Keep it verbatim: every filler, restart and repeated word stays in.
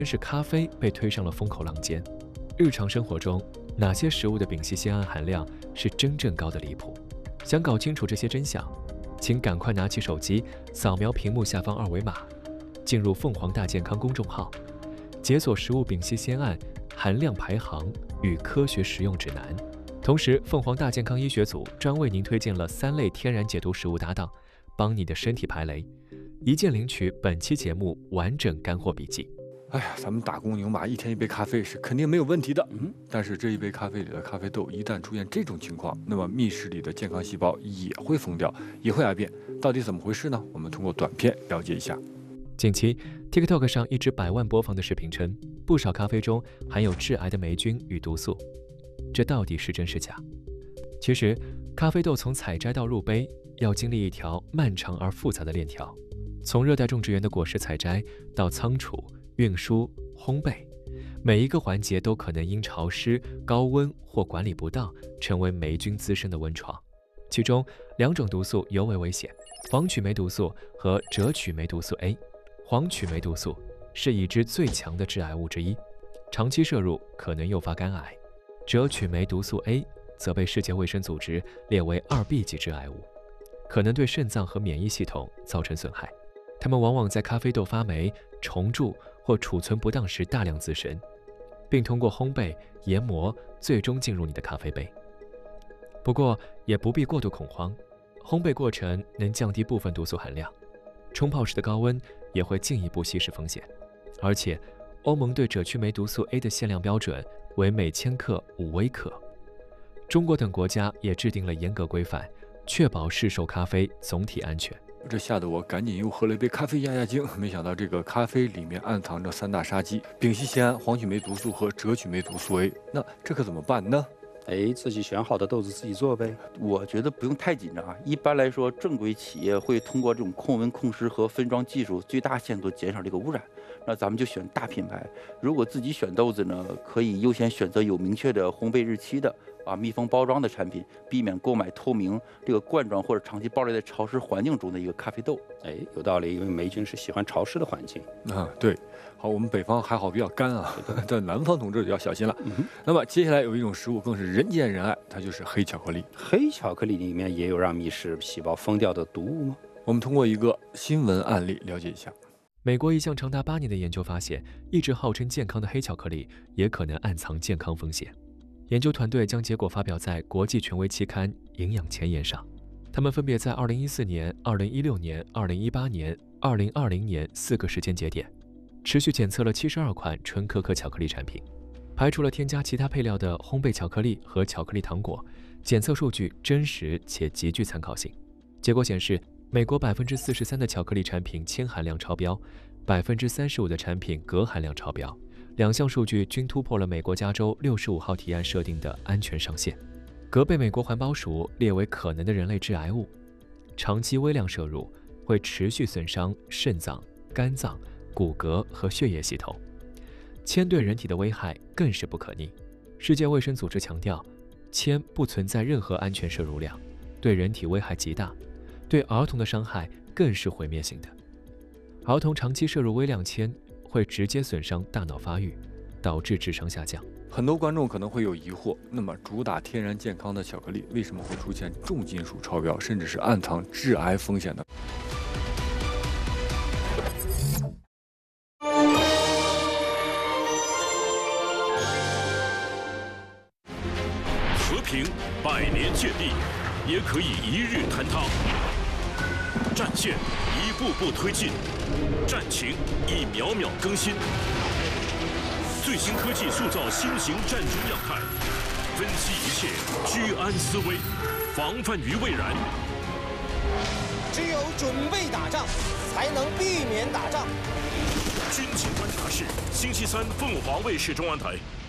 真是咖啡被推上了风口浪尖。日常生活中，哪些食物的丙烯酰胺含量是真正高的离谱？想搞清楚这些真相，请赶快拿起手机，扫描屏幕下方二维码，进入凤凰大健康公众号，解锁食物丙烯酰胺含量排行与科学食用指南。同时，凤凰大健康医学组专为您推荐了三类天然解毒食物搭档，帮你的身体排雷。一键领取本期节目完整干货笔记。 哎呀，咱们打工牛马一天一杯咖啡是肯定没有问题的，嗯，但是这一杯咖啡里的咖啡豆一旦出现这种情况，那么密室里的健康细胞也会疯掉，也会癌变。到底怎么回事呢？我们通过短片了解一下。 近期 TikTok 上一支百万播放的视频称，不少咖啡中含有致癌的霉菌与毒素，这到底是真是假？其实，咖啡豆从采摘到入杯，要经历一条漫长而复杂的链条。从热带种植园的果实采摘到仓储、运输、烘焙，每一个环节都可能因潮湿、高温或管理不当，成为霉菌滋生的温床。其中两种毒素尤为危险：黄曲霉毒素和赭曲霉毒素 A。黄曲霉毒素是已知最强的致癌物之一，长期摄入可能诱发肝癌；赭曲霉毒素 A 则被世界卫生组织列为二 B 级致癌物，可能对肾脏和免疫系统造成损害。它们往往在咖啡豆发霉、虫蛀或储存不当时大量滋生，并通过烘焙、研磨最终进入你的咖啡杯。不过也不必过度恐慌，烘焙过程能降低部分毒素含量，冲泡时的高温也会进一步稀释风险。而且，欧盟对赭曲霉毒素 A 的限量标准为每千克五微克，中国等国家也制定了严格规范，确保市售咖啡总体安全。 这吓得我赶紧又喝了一杯咖啡压压惊，没想到这个咖啡里面暗藏着三大杀机：丙烯酰胺、黄曲霉毒素和赭曲霉毒素 A。那这可怎么办呢？ 哎，自己选好的豆子自己做呗。 我觉得不用太紧张啊。一般来说，正规企业会通过这种控温、控湿和分装技术，最大限度减少这个污染。那咱们就选大品牌。如果自己选豆子呢，可以优先选择有明确的烘焙日期的啊密封包装的产品，避免购买透明这个罐装或者长期暴露在潮湿环境中的一个咖啡豆。 哎，有道理，因为霉菌是喜欢潮湿的环境啊。对，好，我们北方还好比较干啊，但南方同志就要小心了。嗯、那么接下来有一种食物更是人见人爱，它就是黑巧克力。 黑巧克力里面也有让密室细胞疯掉的毒物吗？ 我们通过一个新闻案例了解一下。 美国一项长达八年的研究发现，一直号称健康的黑巧克力也可能暗藏健康风险。研究团队将结果发表在国际权威期刊《营养前沿》上。他们分别在二零一四年、二零一六年、二零一八年、二零二零年四个时间节点，持续检测了七十二款纯可可巧克力产品，排除了添加其他配料的烘焙巧克力和巧克力糖果。检测数据真实且极具参考性。结果显示，美国百分之四十三的巧克力产品铅含量超标，百分之三十五的产品镉含量超标。两项数据均突破了美国加州六十五号提案设定的安全上限。镉被美国环保署列为可能的人类致癌物，长期微量摄入会持续损伤肾脏、肝脏、骨骼和血液系统。铅对人体的危害更是不可逆。世界卫生组织强调，铅不存在任何安全摄入量，对人体危害极大，对儿童的伤害更是毁灭性的。儿童长期摄入微量铅会直接损伤大脑发育，导致智商下降。 很多观众可能会有疑惑，那么主打天然健康的巧克力为什么会出现重金属超标，甚至是暗藏致癌风险呢？ 和平百年建立，也可以一日坍塌。战线一步步推进，战情一秒秒更新。最新科技塑造新型战争样态，分析一切，居安思危，防范于未然。 只有准备打仗，才能避免打仗。 军情观察室，星期三凤凰卫视中文台。